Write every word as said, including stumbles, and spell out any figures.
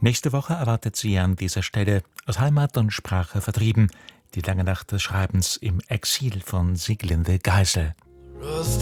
Nächste Woche erwartet sie an dieser Stelle aus Heimat und Sprache vertrieben die lange Nacht des Schreibens im Exil von Sieglinde Geisel.